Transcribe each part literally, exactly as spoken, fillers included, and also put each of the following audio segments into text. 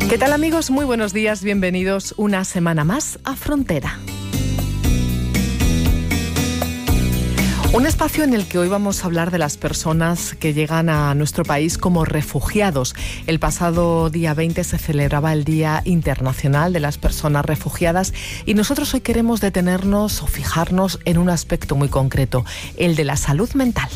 ¿Qué tal, amigos? Muy buenos días, bienvenidos una semana más a Frontera. Un espacio en el que hoy vamos a hablar de las personas que llegan a nuestro país como refugiados. El pasado día veinte se celebraba el Día Internacional de las Personas Refugiadas y nosotros hoy queremos detenernos o fijarnos en un aspecto muy concreto, el de la salud mental.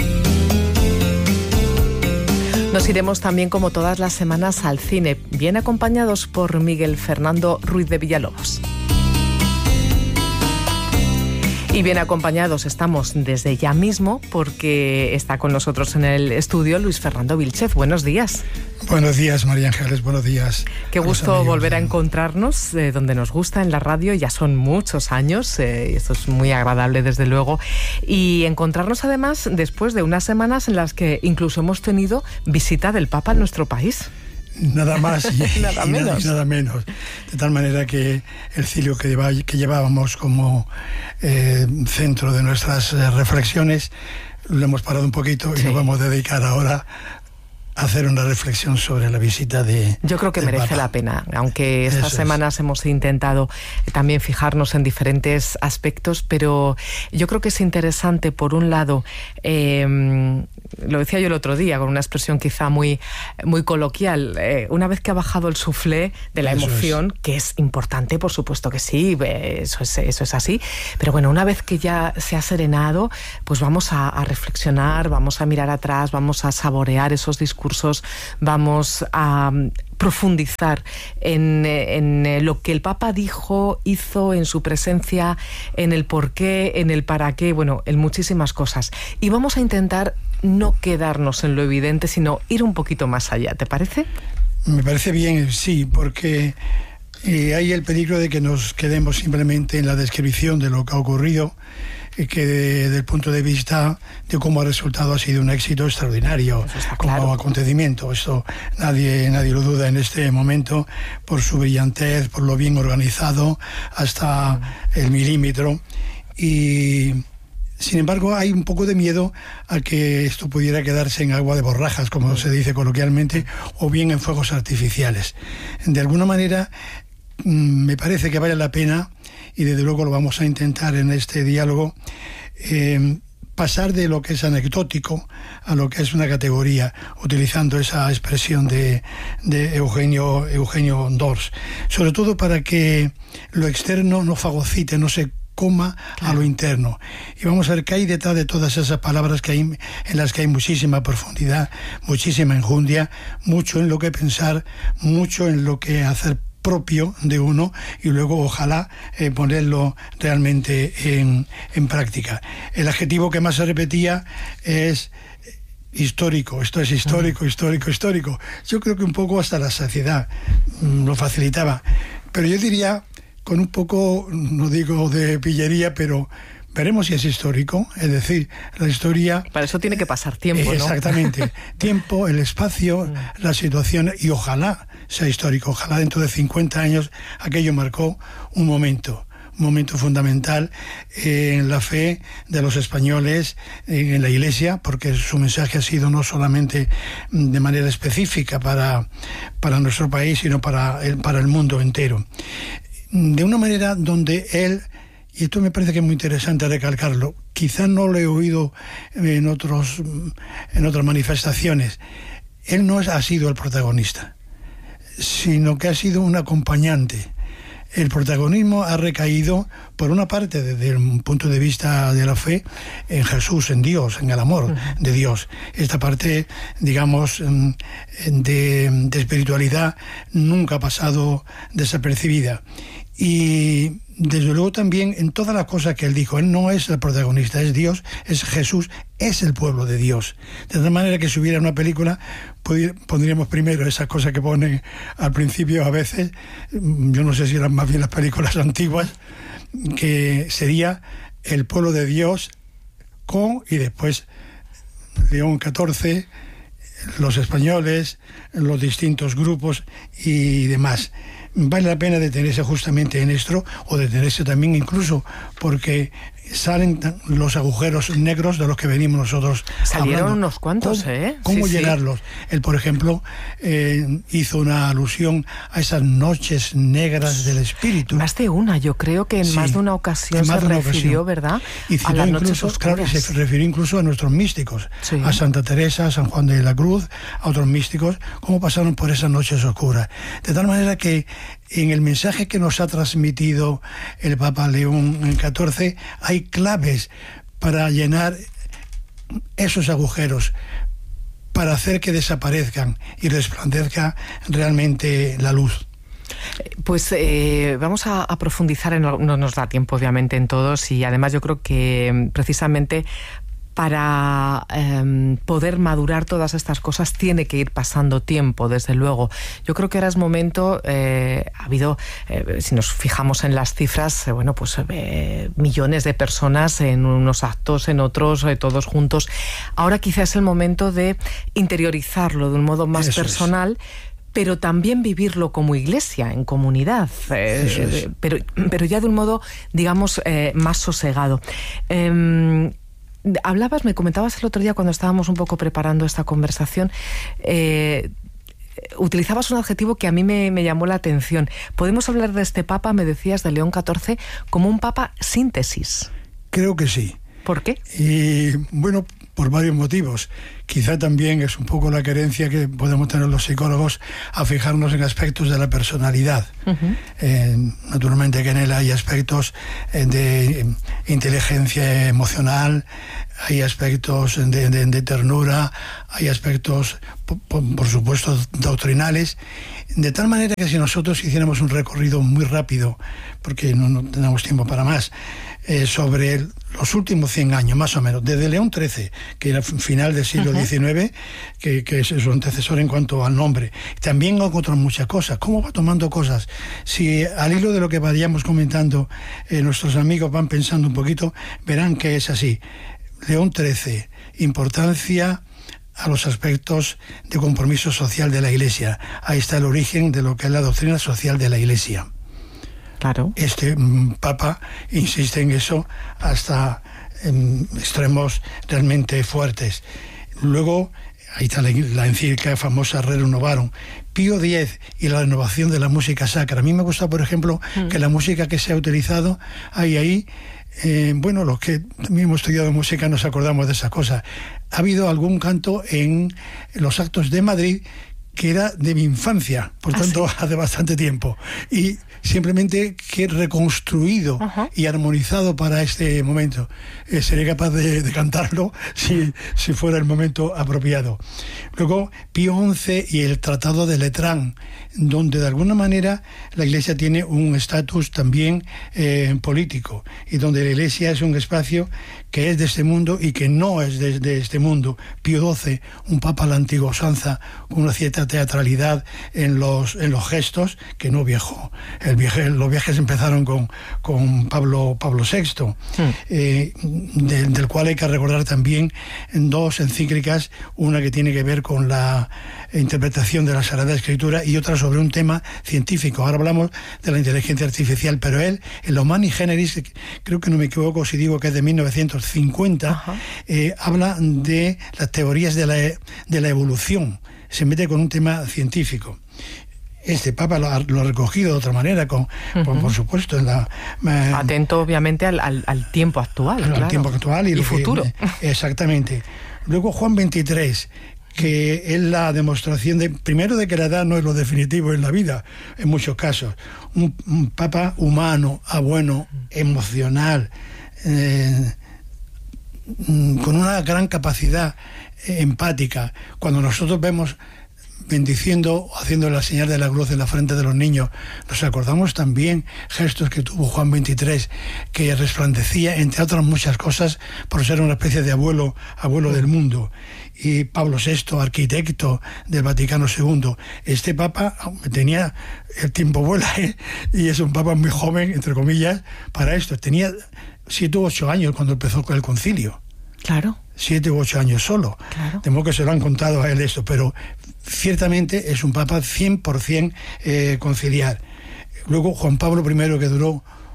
Nos iremos también, como todas las semanas, al cine, bien acompañados por Miguel Fernando Ruiz de Villalobos. Y bien acompañados estamos desde ya mismo porque está con nosotros en el estudio Luis Fernando Vilchez. Buenos días. Buenos días, María Ángeles, buenos días. Qué gusto volver a encontrarnos eh, donde nos gusta, en la radio. Ya son muchos años, eh, y esto es muy agradable desde luego. Y encontrarnos además después de unas semanas en las que incluso hemos tenido visita del Papa en nuestro país. Nada más y, nada, y, menos. nada, y nada menos. De tal manera que el cilio que, lleva, que llevábamos como eh, centro de nuestras eh, reflexiones lo hemos parado un poquito y sí. Nos vamos a dedicar ahora a hacer una reflexión sobre la visita de Yo creo que merece Papa. La pena, aunque estas Eso semanas es. hemos intentado también fijarnos en diferentes aspectos, pero yo creo que es interesante, por un lado, eh, lo decía yo el otro día, con una expresión quizá muy, muy coloquial, eh, una vez que ha bajado el suflé de la eso emoción, es. que es importante, por supuesto que sí, eso es, eso es así, pero bueno, una vez que ya se ha serenado, pues vamos a, a reflexionar, vamos a mirar atrás, vamos a saborear esos discursos, vamos a profundizar en, en lo que el Papa dijo, hizo, en su presencia, en el por qué, en el para qué, bueno, en muchísimas cosas. Y vamos a intentar no quedarnos en lo evidente, sino ir un poquito más allá. ¿Te parece? Me parece bien, sí, porque eh, hay el peligro de que nos quedemos simplemente en la descripción de lo que ha ocurrido, que desde el punto de vista de cómo ha resultado ha sido un éxito extraordinario como claro. acontecimiento. Esto nadie, nadie lo duda en este momento, por su brillantez, por lo bien organizado hasta el milímetro. Y sin embargo hay un poco de miedo a que esto pudiera quedarse en agua de borrajas, como se dice coloquialmente, o bien en fuegos artificiales. De alguna manera me parece que vale la pena, y desde luego lo vamos a intentar en este diálogo, eh, pasar de lo que es anecdótico a lo que es una categoría, utilizando esa expresión de, de Eugenio, Eugenio Dors, sobre todo para que lo externo no fagocite, no se coma claro. a lo interno. Y vamos a ver qué hay detrás de todas esas palabras que hay, en las que hay muchísima profundidad, muchísima enjundia, mucho en lo que pensar, mucho en lo que hacer propio de uno y luego ojalá eh, ponerlo realmente en, en práctica. El adjetivo que más se repetía es histórico, esto es histórico, uh-huh. histórico, histórico. Yo creo que un poco hasta la saciedad mm, lo facilitaba, pero yo diría con un poco, no digo de pillería, pero veremos si es histórico, es decir, la historia... Para eso tiene que pasar tiempo, ¿no? Exactamente. Tiempo, el espacio, la situación, y ojalá sea histórico. Ojalá dentro de cincuenta años aquello marcó un momento, un momento fundamental en la fe de los españoles, en la Iglesia, porque su mensaje ha sido no solamente de manera específica para, para nuestro país, sino para el, para el mundo entero. De una manera donde él... Y esto me parece que es muy interesante recalcarlo. Quizás no lo he oído en, otros, en otras manifestaciones. Él no ha sido el protagonista, sino que ha sido un acompañante. El protagonismo ha recaído, por una parte, desde el punto de vista de la fe, en Jesús, en Dios, en el amor uh-huh. de Dios. Esta parte, digamos, de, de espiritualidad nunca ha pasado desapercibida. Y desde luego también en todas las cosas que él dijo, él no es el protagonista, es Dios, es Jesús, es el pueblo de Dios. De tal manera que si hubiera una película, pondríamos primero esas cosas que ponen al principio a veces, yo no sé si eran más bien las películas antiguas, que sería el pueblo de Dios con, y después León catorce, los españoles, los distintos grupos y demás. Vale la pena detenerse justamente en esto, o detenerse también incluso porque salen los agujeros negros de los que venimos nosotros salieron hablando. Unos cuantos, ¿Cómo, ¿eh? ¿Cómo sí, llenarlos? Sí. Él, por ejemplo, eh, hizo una alusión a esas noches negras del espíritu. Más de una, yo creo que en sí, más de una ocasión se refirió, ocasión. ¿verdad? Y citó a las incluso, noches oscuras. claro, se refirió incluso a nuestros místicos, sí. a Santa Teresa, a San Juan de la Cruz, a otros místicos, cómo pasaron por esas noches oscuras. De tal manera que en el mensaje que nos ha transmitido el Papa León catorce hay claves para llenar esos agujeros, para hacer que desaparezcan y resplandezca realmente la luz. Pues eh, vamos a, a profundizar, en, no nos da tiempo obviamente en todos, y además yo creo que precisamente para eh, poder madurar todas estas cosas tiene que ir pasando tiempo, desde luego. Yo creo que ahora es momento, eh, ha habido, eh, si nos fijamos en las cifras, eh, bueno, pues eh, millones de personas en unos actos, en otros, eh, todos juntos. Ahora quizás es el momento de interiorizarlo de un modo más Eso personal, es. Pero también vivirlo como iglesia, en comunidad, eh, es. pero, pero ya de un modo, digamos, eh, más sosegado. Eh, Hablabas, me comentabas el otro día cuando estábamos un poco preparando esta conversación, eh, utilizabas un adjetivo que a mí me, me llamó la atención. Podemos hablar de este Papa, me decías, de León catorce, como un Papa síntesis. Creo que sí. ¿Por qué? Y bueno, por varios motivos. Quizá también es un poco la querencia que podemos tener los psicólogos a fijarnos en aspectos de la personalidad. Uh-huh. Eh, naturalmente que en él hay aspectos eh, de inteligencia emocional, hay aspectos de, de, de ternura, hay aspectos, por, por supuesto, doctrinales, de tal manera que si nosotros hiciéramos un recorrido muy rápido, porque no, no tenemos tiempo para más, eh, sobre el, los últimos cien años, más o menos, desde León trece, que era final del siglo diecinueve, uh-huh. que, que es su antecesor en cuanto al nombre. También encontramos muchas cosas. ¿Cómo va tomando cosas? Si al hilo de lo que vayamos comentando, eh, nuestros amigos van pensando un poquito, verán que es así. León trece, importancia a los aspectos de compromiso social de la Iglesia. Ahí está el origen de lo que es la doctrina social de la Iglesia. Claro. Este um, Papa insiste en eso hasta um, extremos realmente fuertes. Luego, ahí está la, la encíclica famosa Rerum Novarum. Pío X y la renovación de la música sacra. A mí me gusta, por ejemplo, mm. que la música que se ha utilizado, hay ahí, eh, bueno, los que también hemos estudiado música nos acordamos de esa cosa. Ha habido algún canto en los actos de Madrid que era de mi infancia, por ¿Ah, tanto, sí? hace bastante tiempo. Y simplemente que reconstruido uh-huh. y armonizado para este momento. Eh, sería capaz de, de cantarlo si, si fuera el momento apropiado. Luego, Pío once y el Tratado de Letrán, donde de alguna manera la Iglesia tiene un estatus también eh, político, y donde la Iglesia es un espacio que es de este mundo y que no es de, de este mundo. Pío doce, un papa a la antigua usanza, con una cierta teatralidad en los, en los gestos, que no viajó. El viaje, los viajes empezaron con, con Pablo, Pablo sexto, sí. eh, de, del cual hay que recordar también dos encíclicas, una que tiene que ver con la interpretación de la Sagrada Escritura y otra sobre un tema científico. Ahora hablamos de la inteligencia artificial, pero él, en lo Humani Generis, creo que no me equivoco si digo que es de mil novecientos cincuenta, eh, habla de las teorías de la, de la evolución. Se mete con un tema científico. Este Papa lo ha, lo ha recogido de otra manera, con, uh-huh. por, por supuesto, en la eh, atento obviamente al, al, al tiempo actual, al claro. tiempo actual y, y lo futuro. Que, exactamente. Luego Juan veintitrés, que es la demostración de, primero, de que la edad no es lo definitivo en la vida, en muchos casos. Un, un Papa humano, bueno, emocional, eh, con una gran capacidad eh, empática. Cuando nosotros vemos bendiciendo, haciendo la señal de la cruz en la frente de los niños, nos acordamos también gestos que tuvo Juan veintitrés, que resplandecía, entre otras muchas cosas, por ser una especie de abuelo, abuelo del mundo. Y Pablo sexto, arquitecto del Vaticano segundo. Este Papa tenía, el tiempo vuela, ¿eh? Y es un Papa muy joven, entre comillas, para esto. Tenía siete u ocho años cuando empezó con el concilio. Claro. Siete u ocho años solo. Claro. De modo que se lo han contado a él esto, pero ciertamente es un Papa cien por ciento eh, conciliar. Luego Juan Pablo primero, que duró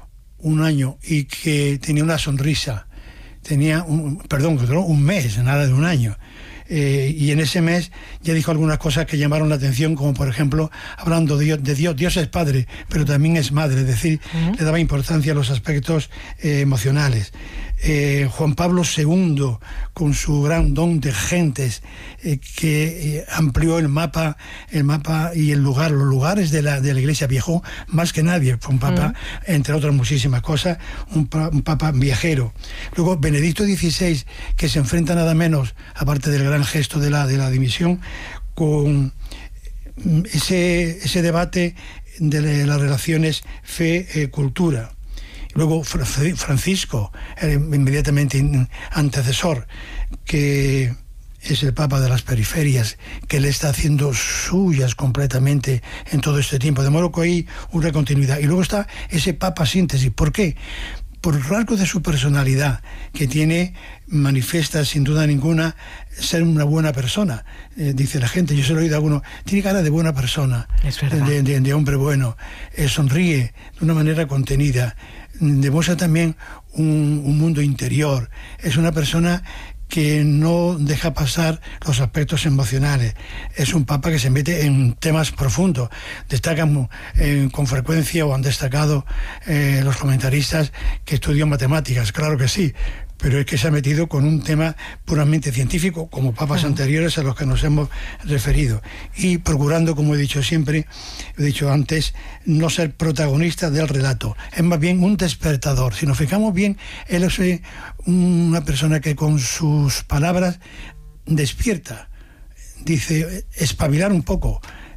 un año y que tenía una sonrisa, tenía un, perdón, que duró un mes, nada de un año. Eh, y en ese mes ya dijo algunas cosas que llamaron la atención, como por ejemplo, hablando de Dios, de Dios, Dios es padre, pero también es madre, es decir, uh-huh. le daba importancia a los aspectos eh, emocionales. Eh, Juan Pablo segundo, con su gran don de gentes, eh, que eh, amplió el mapa, el mapa y el lugar, los lugares de la, de la Iglesia, viajó más que nadie, fue un papa, uh-huh. entre otras muchísimas cosas, un, un papa viajero. Luego Benedicto dieciséis, que se enfrenta nada menos, aparte del gran gesto de la, de la dimisión, con ese, ese debate de las relaciones fe-cultura. Luego Francisco, el inmediatamente antecesor, que es el Papa de las periferias, que le está haciendo suyas completamente en todo este tiempo. De modo que hay una continuidad. Y luego está ese Papa síntesis. ¿Por qué? Por rasgo de su personalidad, que tiene, manifiesta sin duda ninguna ser una buena persona. Eh, dice la gente, yo se lo he oído a alguno, tiene cara de buena persona, es verdad. de, de, de hombre bueno, eh, sonríe de una manera contenida, demuestra también un, un mundo interior, es una persona que no deja pasar los aspectos emocionales. Es un papa que se mete en temas profundos. Destacan eh, con frecuencia, o han destacado eh, los comentaristas, que estudió matemáticas. Claro que sí, pero es que se ha metido con un tema puramente científico, como papas uh-huh. anteriores a los que nos hemos referido. Y procurando, como he dicho siempre, he dicho antes, no ser protagonista del relato. Es más bien un despertador. Si nos fijamos bien, él es una persona que con sus palabras despierta. Dice, espabilar un poco.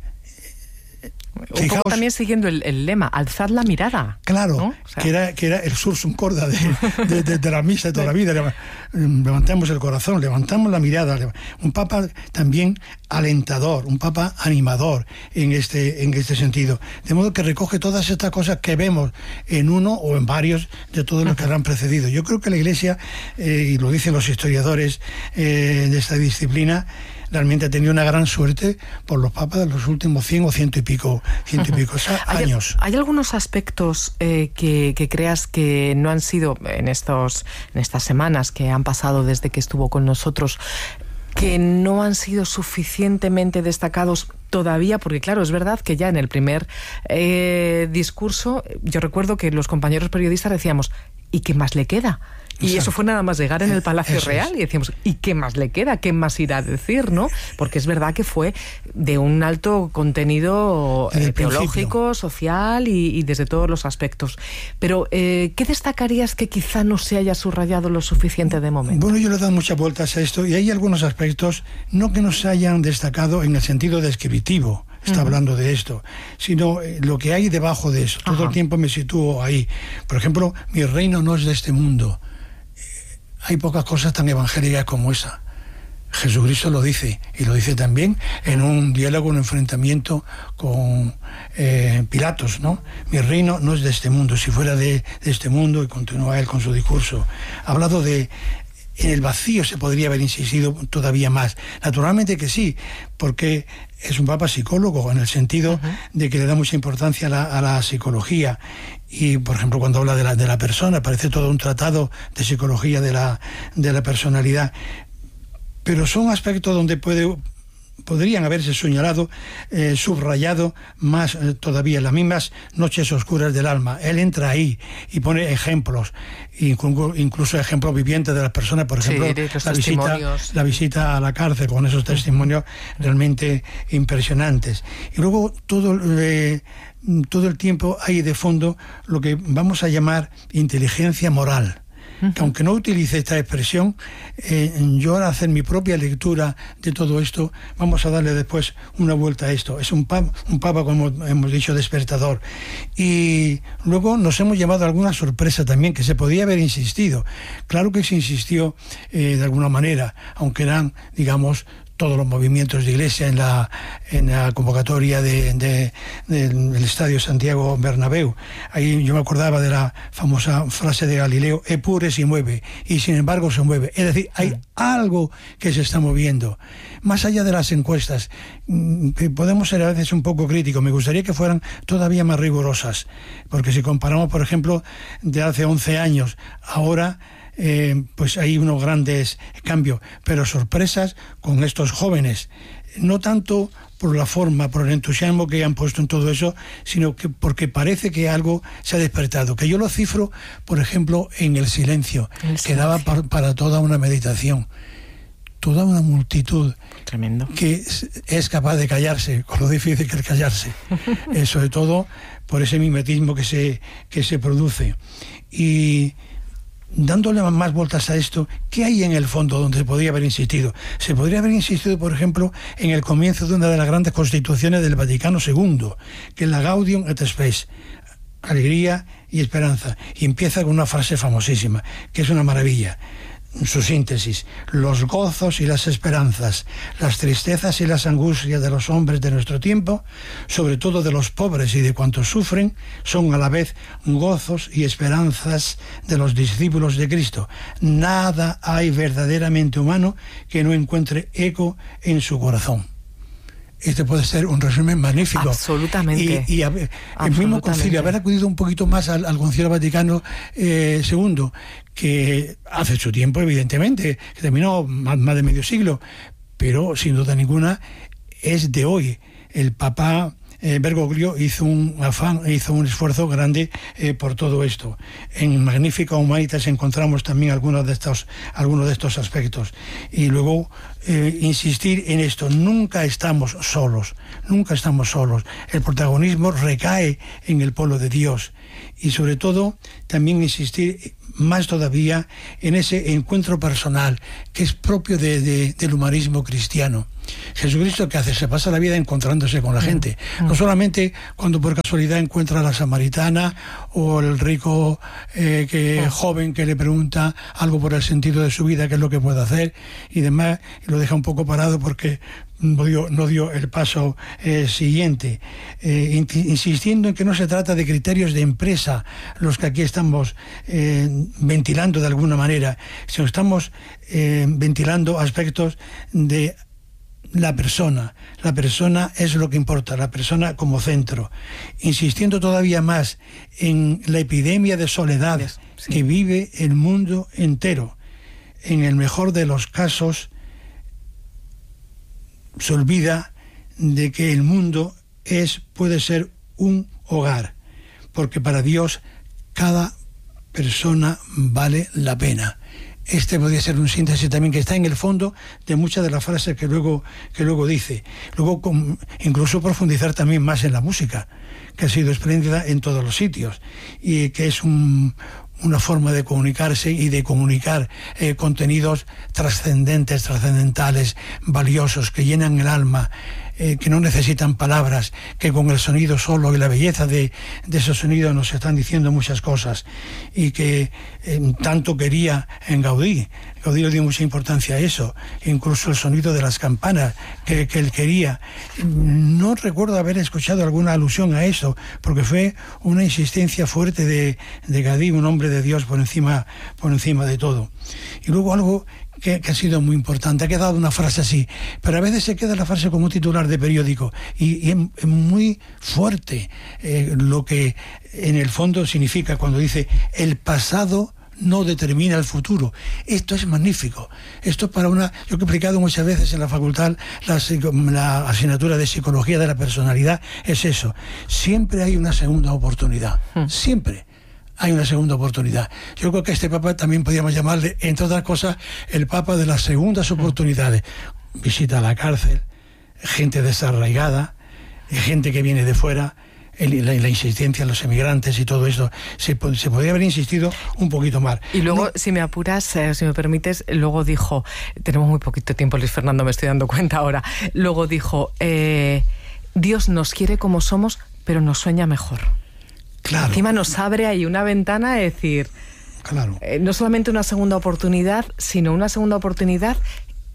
Un Fijaos, poco también siguiendo el, el lema, alzad la mirada. Claro, ¿no? O sea, que, era, que era el sursum corda de, de, de, de la misa de toda la vida. Levantamos el corazón, levantamos la mirada. Un papa también alentador, un papa animador en este, en este sentido. De modo que recoge todas estas cosas que vemos en uno o en varios de todos los que han precedido. Yo creo que la Iglesia, eh, y lo dicen los historiadores eh, de esta disciplina, realmente ha tenido una gran suerte por los papas de los últimos cien o ciento y pico, ciento y pico años. ¿Hay, hay algunos aspectos eh, que, que creas que no han sido en estos, en estas semanas que han pasado desde que estuvo con nosotros, que no han sido suficientemente destacados todavía? Porque claro, es verdad que ya en el primer eh, discurso, yo recuerdo que los compañeros periodistas decíamos, ¿y qué más le queda? Y Exacto. eso fue nada más llegar en el Palacio eso Real es. Y decíamos, ¿y qué más le queda? ¿Qué más irá a decir? ¿No? Porque es verdad que fue de un alto contenido eh, teológico, social y, y desde todos los aspectos. Pero, eh, ¿qué destacarías que quizá no se haya subrayado lo suficiente de momento? Bueno, yo le he dado muchas vueltas a esto y hay algunos aspectos no que no se hayan destacado en el sentido descriptivo. Está uh-huh. hablando de esto, sino eh, lo que hay debajo de eso. Todo Ajá. el tiempo me sitúo ahí. Por ejemplo, mi reino no es de este mundo. Eh, hay pocas cosas tan evangélicas como esa. Jesucristo lo dice, y lo dice también en un diálogo, un enfrentamiento con eh, Pilatos, ¿no? Mi reino no es de este mundo. Si fuera de, de este mundo, y continúa él con su discurso, ha hablado de... En el vacío se podría haber insistido todavía más. Naturalmente que sí, porque es un papa psicólogo, en el sentido uh-huh. de que le da mucha importancia a la, a la psicología. Y, por ejemplo, cuando habla de la, de la persona, parece todo un tratado de psicología de la, de la personalidad. Pero son aspectos donde puede... podrían haberse señalado, eh, subrayado más eh, todavía, las mismas noches oscuras del alma. Él entra ahí y pone ejemplos, incluso, incluso ejemplos vivientes de las personas, por ejemplo, sí, la, visita, la visita a la cárcel, con esos testimonios realmente impresionantes. Y luego todo, eh, todo el tiempo hay de fondo lo que vamos a llamar inteligencia moral. Que aunque no utilice esta expresión, eh, yo al hacer mi propia lectura de todo esto, vamos a darle después una vuelta a esto. Es un papa, un papa, como hemos dicho, despertador. Y luego nos hemos llevado alguna sorpresa también, que se podía haber insistido. Claro que se insistió eh, de alguna manera, aunque eran, digamos, todos los movimientos de iglesia en la, en la convocatoria de, de, de, del Estadio Santiago Bernabéu. Ahí yo me acordaba de la famosa frase de Galileo: Epure se mueve, y sin embargo se mueve. Es decir, hay mm. algo que se está moviendo. Más allá de las encuestas, podemos ser a veces un poco críticos. Me gustaría que fueran todavía más rigurosas, porque si comparamos, por ejemplo, de hace once años, ahora... Eh, pues hay unos grandes cambios, pero sorpresas con estos jóvenes, no tanto por la forma, por el entusiasmo que han puesto en todo eso, sino que porque parece que algo se ha despertado, que yo lo cifro, por ejemplo, en el silencio, el silencio. que daba para, para toda una meditación, toda una multitud. Tremendo. Que es capaz de callarse, con lo difícil que es callarse, eh, sobre todo por ese mimetismo que se, que se produce. Y dándole más vueltas a esto, ¿qué hay en el fondo donde se podría haber insistido? Se podría haber insistido, por ejemplo, en el comienzo de una de las grandes constituciones del Vaticano segundo, que es la Gaudium et Spes, alegría y esperanza, y empieza con una frase famosísima, que es una maravilla. Su síntesis: los gozos y las esperanzas, las tristezas y las angustias de los hombres de nuestro tiempo, sobre todo de los pobres y de cuantos sufren, son a la vez gozos y esperanzas de los discípulos de Cristo. Nada hay verdaderamente humano que no encuentre eco en su corazón. Este puede ser un resumen magnífico. Absolutamente. Y, y a, el Absolutamente. mismo concilio, haber acudido un poquito más al, al Concilio Vaticano eh, segundo, que hace su tiempo, evidentemente, que terminó más, más de medio siglo, pero sin duda ninguna es de hoy. El Papa eh, Bergoglio hizo un afán, hizo un esfuerzo grande eh, por todo esto. En Magnificat Humanitas encontramos también algunos de estos, algunos de estos aspectos. Y luego eh, insistir en esto: nunca estamos solos, nunca estamos solos. El protagonismo recae en el pueblo de Dios. Y sobre todo, también insistir más todavía en ese encuentro personal que es propio de, de, del humanismo cristiano. Jesucristo, ¿qué hace? Se pasa la vida encontrándose con la gente. No solamente cuando por casualidad encuentra a la samaritana o el rico eh, que, joven que le pregunta algo por el sentido de su vida, qué es lo que puede hacer y demás, y lo deja un poco parado porque no dio, no dio el paso eh, siguiente, eh, insistiendo en que no se trata de criterios de empresa los que aquí estamos eh, ventilando de alguna manera, sino estamos eh, ventilando aspectos de la persona. La persona es lo que importa, la persona como centro, insistiendo todavía más en la epidemia de soledad sí. que vive el mundo entero. En el mejor de los casos se olvida de que el mundo es, puede ser un hogar, porque para Dios cada persona vale la pena. Este podría ser un síntesis también que está en el fondo de muchas de las frases que luego, que luego dice. Luego con, incluso profundizar también más en la música, que ha sido espléndida en todos los sitios, y que es un, una forma de comunicarse y de comunicar eh, contenidos trascendentes, trascendentales, valiosos, que llenan el alma, eh, que no necesitan palabras, que con el sonido solo y la belleza de, de esos sonidos nos están diciendo muchas cosas, y que eh, tanto quería en Gaudí. Gaudí le dio mucha importancia a eso, incluso el sonido de las campanas que, que él quería. No recuerdo haber escuchado alguna alusión a eso, porque fue una insistencia fuerte de, de Gaudí, un hombre de Dios por encima, por encima de todo. Y luego algo que, que ha sido muy importante, ha quedado una frase así, pero a veces se queda la frase como un titular de periódico, y, y es, es muy fuerte eh, lo que en el fondo significa cuando dice: el pasado no determina el futuro. Esto es magnífico. Esto para una... Yo que he explicado muchas veces en la facultad la, la asignatura de psicología de la personalidad, es eso. Siempre hay una segunda oportunidad. Hmm. Siempre hay una segunda oportunidad. Yo creo que a este Papa también podríamos llamarle, entre otras cosas, el Papa de las segundas oportunidades. Visita a la cárcel, gente desarraigada, gente que viene de fuera, el, la, la insistencia en los emigrantes y todo eso. Se, se podría haber insistido un poquito más. Y luego, no, si me apuras, eh, si me permites, luego dijo, tenemos muy poquito tiempo, Luis Fernando, me estoy dando cuenta ahora, luego dijo, eh, Dios nos quiere como somos, pero nos sueña mejor. Claro. Encima nos abre ahí una ventana de decir, claro. eh, no solamente una segunda oportunidad, sino una segunda oportunidad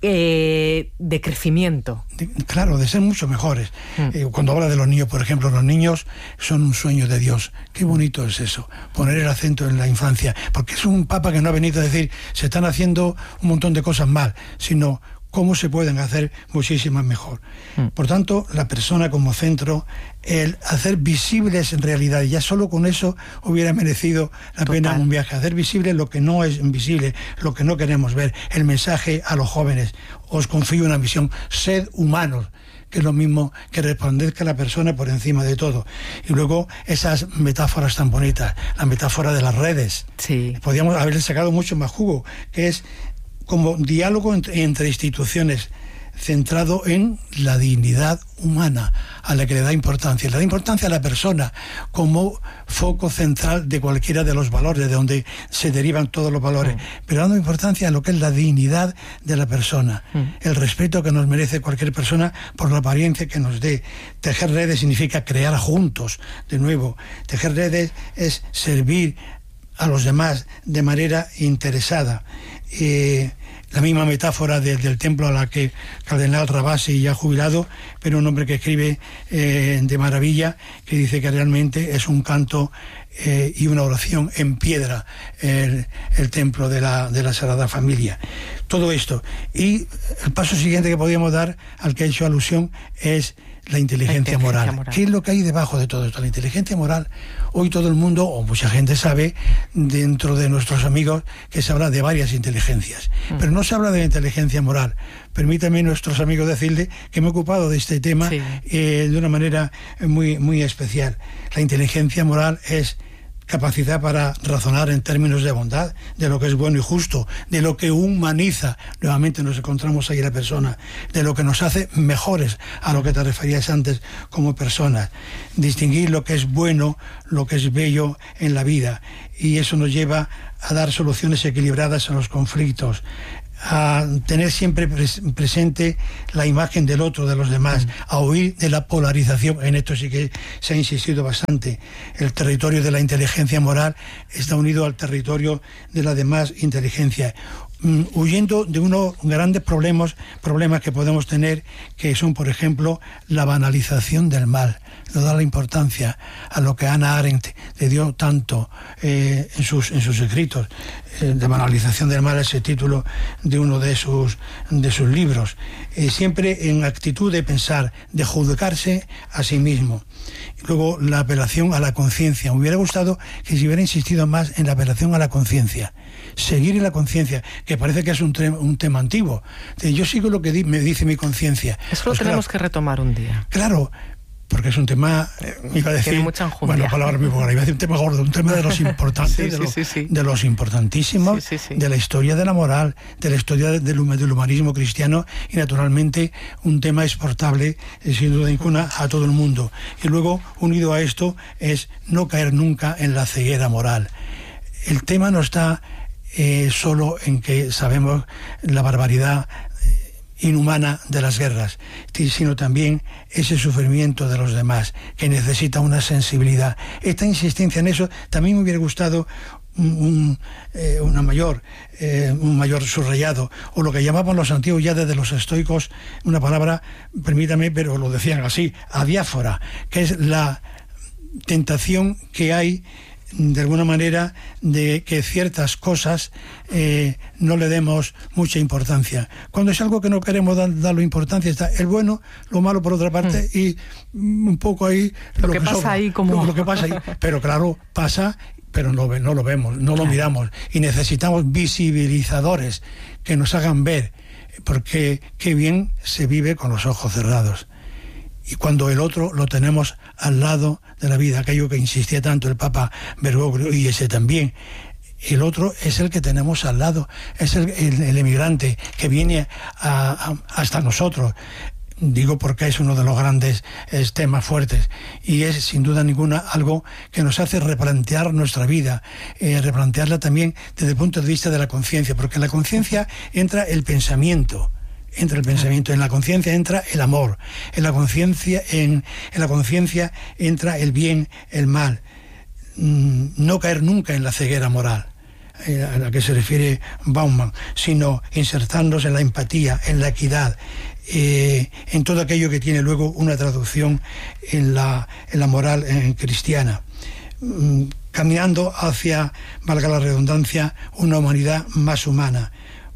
eh, de crecimiento. De, claro, de ser mucho mejores. Mm. Eh, cuando habla de los niños, por ejemplo, los niños son un sueño de Dios. Qué bonito es eso, poner el acento en la infancia, porque es un papa que no ha venido a decir se están haciendo un montón de cosas mal, sino cómo se pueden hacer muchísimas mejor. Mm. Por tanto, la persona como centro, el hacer visibles en realidad, ya solo con eso hubiera merecido la Total. pena un viaje, hacer visible lo que no es visible, lo que no queremos ver, el mensaje a los jóvenes. Os confío una misión, sed humanos, que es lo mismo que resplandezca la persona por encima de todo. Y luego esas metáforas tan bonitas, la metáfora de las redes. Sí. Podríamos haberle sacado mucho más jugo, que es como diálogo entre, entre instituciones, centrado en la dignidad humana, a la que le da importancia. Le da importancia a la persona como foco central de cualquiera de los valores, de donde se derivan todos los valores, mm. pero dando importancia a lo que es la dignidad de la persona, mm. el respeto que nos merece cualquier persona por la apariencia que nos dé. Tejer redes significa crear juntos, de nuevo. Tejer redes es servir a los demás de manera interesada. Eh, la misma metáfora de, del templo a la que Cardenal Rabasi, ya jubilado, pero un hombre que escribe eh, de maravilla, que dice que realmente es un canto eh, y una oración en piedra el, el templo de la, de la Sagrada Familia. Todo esto. Y el paso siguiente que podríamos dar, al que he hecho alusión, es la inteligencia, la inteligencia moral. moral. ¿Qué es lo que hay debajo de todo esto? La inteligencia moral, hoy todo el mundo, o mucha gente sabe, dentro de nuestros amigos, que se habla de varias inteligencias. Mm. Pero no se habla de la inteligencia moral. Permítanme, nuestros amigos, decirle que me he ocupado de este tema sí. eh, de una manera muy, muy especial. La inteligencia moral es capacidad para razonar en términos de bondad, de lo que es bueno y justo, de lo que humaniza, nuevamente nos encontramos ahí la persona, de lo que nos hace mejores a lo que te referías antes como personas, distinguir lo que es bueno, lo que es bello en la vida, y eso nos lleva a dar soluciones equilibradas a los conflictos, a tener siempre pres presente la imagen del otro, de los demás, a huir de la polarización. En esto sí que se ha insistido bastante. El territorio de la inteligencia moral está unido al territorio de la demás inteligencia, mm, huyendo de unos grandes problemas, problemas que podemos tener, que son, por ejemplo, la banalización del mal. No da la importancia a lo que Hannah Arendt le dio tanto eh, en, sus, en sus escritos, eh, de banalización del mal, ese título de uno de sus, de sus libros, eh, siempre en actitud de pensar, de juzgarse a sí mismo. Y luego la apelación a la conciencia. Me hubiera gustado que se hubiera insistido más en la apelación a la conciencia, seguir en la conciencia, que parece que es un, un tema antiguo. Yo sigo lo que di me dice mi conciencia. Eso pues lo tenemos claro, que retomar un día. Claro, porque es un tema, iba a decir, tiene mucha enjundia. Bueno, palabras muy buenas, iba a decir un tema gordo, un tema de los importantes, sí, sí, de, lo, sí, sí. de los importantísimos, sí, sí, sí. de la historia de la moral, de la historia del, del humanismo cristiano, y naturalmente un tema exportable, sin duda ninguna, a todo el mundo. Y luego, unido a esto, es no caer nunca en la ceguera moral. El tema no está eh, solo en que sabemos la barbaridad inhumana de las guerras, sino también ese sufrimiento de los demás, que necesita una sensibilidad. Esta insistencia en eso también me hubiera gustado un, un, eh, una mayor, eh, un mayor subrayado, o lo que llamaban los antiguos ya desde los estoicos, una palabra, permítame, pero lo decían así, adiáfora, que es la tentación que hay de alguna manera de que ciertas cosas eh, no le demos mucha importancia. Cuando es algo que no queremos dar, darle importancia, está el bueno, lo malo por otra parte, mm. y un poco ahí lo, lo que, que pasa sobra, ahí como... lo, lo que pasa ahí. Pero claro, pasa, pero no, no lo vemos, no lo miramos, y necesitamos visibilizadores que nos hagan ver, porque qué bien se vive con los ojos cerrados. Y cuando el otro lo tenemos al lado de la vida, aquello que insistía tanto el Papa Bergoglio, y ese también, el otro es el que tenemos al lado, es el, el, el emigrante que viene a, a, hasta nosotros. Digo porque es uno de los grandes es, temas fuertes, y es sin duda ninguna algo que nos hace replantear nuestra vida, eh, replantearla también desde el punto de vista de la conciencia, porque en la conciencia entra el pensamiento, entra el pensamiento, en la conciencia entra el amor, en la conciencia en, en la conciencia entra el bien, el mal. No caer nunca en la ceguera moral. eh, a la que se refiere Bauman, sino insertarnos en la empatía, en la equidad, eh, en todo aquello que tiene luego una traducción en la, en la moral en cristiana, mm, caminando hacia, valga la redundancia, una humanidad más humana,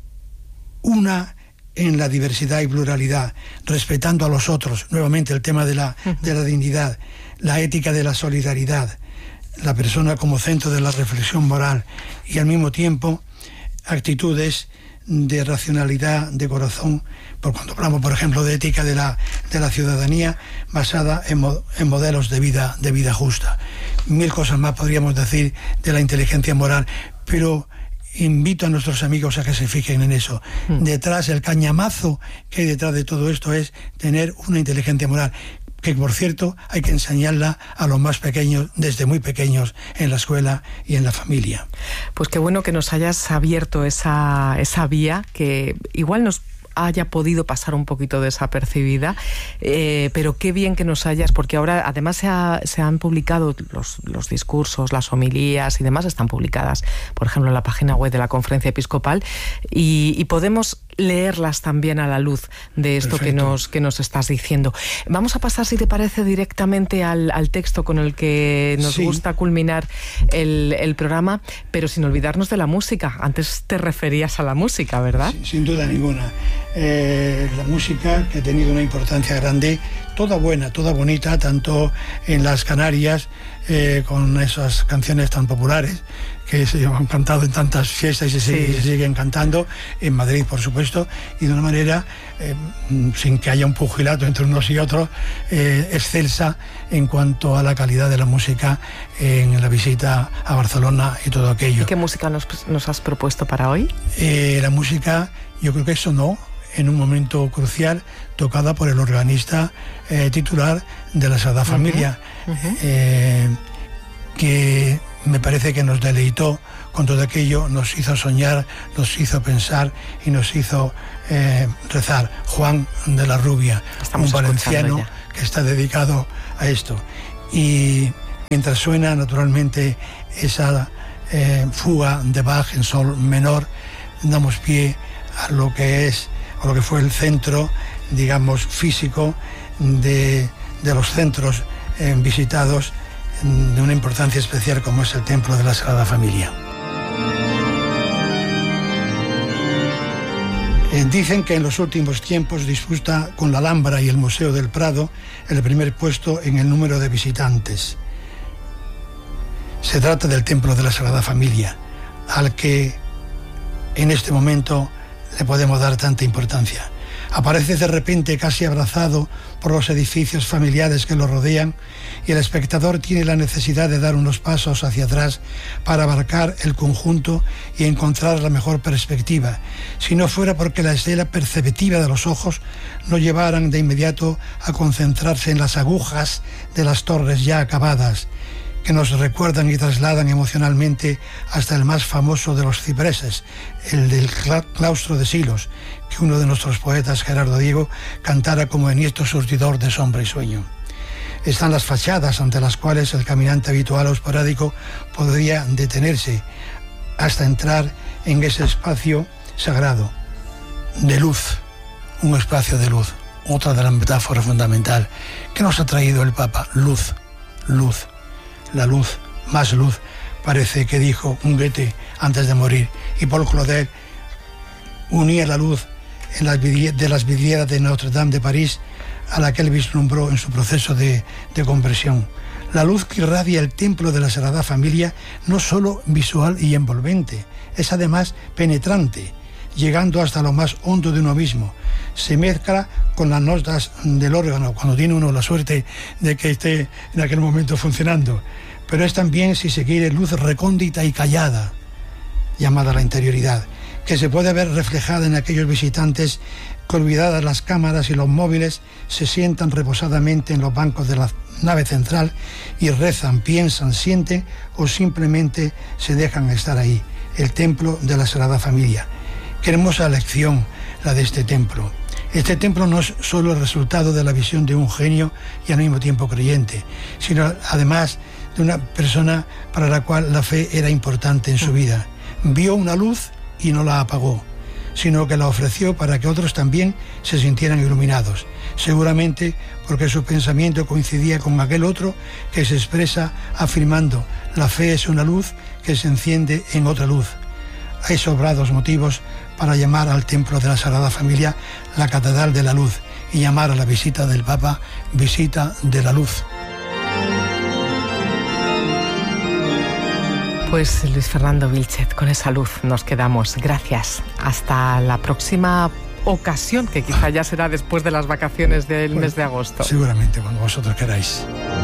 una en la diversidad y pluralidad, respetando a los otros, nuevamente el tema de la, de la dignidad, la ética de la solidaridad, la persona como centro de la reflexión moral, y al mismo tiempo actitudes de racionalidad, de corazón, por cuando hablamos, por ejemplo, de ética de la, de la ciudadanía basada en, mo, en modelos de vida, de vida justa. Mil cosas más podríamos decir de la inteligencia moral, pero invito a nuestros amigos a que se fijen en eso. Mm. Detrás, el cañamazo que hay detrás de todo esto es tener una inteligencia moral, que por cierto hay que enseñarla a los más pequeños, desde muy pequeños, en la escuela y en la familia. Pues qué bueno que nos hayas abierto esa, esa vía, que igual nos haya podido pasar un poquito desapercibida, eh, pero qué bien que nos hayas, porque ahora además se, ha, se han publicado los, los discursos, las homilías y demás, están publicadas, por ejemplo, en la página web de la Conferencia Episcopal, y, y podemos leerlas también a la luz de esto que nos, que nos estás diciendo. Vamos a pasar, si te parece, directamente al, al texto con el que nos sí. gusta culminar el, el programa, pero sin olvidarnos de la música. Antes te referías a la música, ¿verdad? Sin, sin duda ninguna. Eh, la música, que ha tenido una importancia grande, toda buena, toda bonita, tanto en las Canarias, eh, con esas canciones tan populares que se han cantado en tantas fiestas y se, sí. se siguen cantando, en Madrid, por supuesto, y de una manera, eh, sin que haya un pugilato entre unos y otros, eh, excelsa en cuanto a la calidad de la música en la visita a Barcelona y todo aquello. ¿Y qué música nos, nos has propuesto para hoy? Eh, la música, yo creo que sonó en un momento crucial, tocada por el organista eh, titular de la Sagrada Familia, uh-huh. Uh-huh. Eh, que me parece que nos deleitó con todo aquello, nos hizo soñar, nos hizo pensar y nos hizo eh, rezar. Juan de la Rubia, Estamos un valenciano ya. que está dedicado a esto. Y mientras suena naturalmente esa eh, fuga de Bach en sol menor, damos pie a lo que es, o lo que fue el centro, digamos, físico de, de los centros eh, visitados de una importancia especial como es el Templo de la Sagrada Familia. Eh, dicen que en los últimos tiempos disputa con la Alhambra y el Museo del Prado el primer puesto en el número de visitantes. Se trata del Templo de la Sagrada Familia, al que en este momento le podemos dar tanta importancia. Aparece de repente casi abrazado por los edificios familiares que lo rodean, y el espectador tiene la necesidad de dar unos pasos hacia atrás para abarcar el conjunto y encontrar la mejor perspectiva, si no fuera porque la escena perceptiva de los ojos no llevaran de inmediato a concentrarse en las agujas de las torres ya acabadas, que nos recuerdan y trasladan emocionalmente hasta el más famoso de los cipreses, el del claustro de Silos, que uno de nuestros poetas, Gerardo Diego, cantara como enhiesto surtidor de sombra y sueño. Están las fachadas ante las cuales el caminante habitual o esporádico podría detenerse hasta entrar en ese espacio sagrado de luz, un espacio de luz, otra de las metáforas fundamental. ¿Qué nos ha traído el Papa? Luz, luz. La luz, más luz, parece que dijo un Goethe antes de morir. Y Paul Claudel unía la luz en las de las vidrieras de Notre Dame de París a la que él vislumbró en su proceso de, de conversión. La luz que irradia el templo de la Sagrada Familia no solo visual y envolvente, es además penetrante, llegando hasta lo más hondo de uno mismo. Se mezcla con las notas del órgano, cuando tiene uno la suerte de que esté en aquel momento funcionando. Pero es también, si se quiere, luz recóndita y callada, llamada la interioridad, que se puede ver reflejada en aquellos visitantes que, olvidadas las cámaras y los móviles, se sientan reposadamente en los bancos de la nave central y rezan, piensan, sienten o simplemente se dejan estar ahí. El templo de la Sagrada Familia. Qué hermosa lección la de este templo. Este templo no es solo el resultado de la visión de un genio y al mismo tiempo creyente, sino además de una persona para la cual la fe era importante en su vida. vio una luz y no la apagó, sino que la ofreció para que otros también se sintieran iluminados, seguramente porque su pensamiento coincidía con aquel otro que se expresa afirmando: la fe es una luz que se enciende en otra luz. Hay sobrados motivos para llamar al templo de la Sagrada Familia la Catedral de la Luz y llamar a la visita del Papa visita de la luz. Pues Luis Fernando Vilchez, con esa luz nos quedamos. Gracias. Hasta la próxima ocasión, que quizá ya será después de las vacaciones del pues, mes de agosto. Seguramente, cuando vosotros queráis.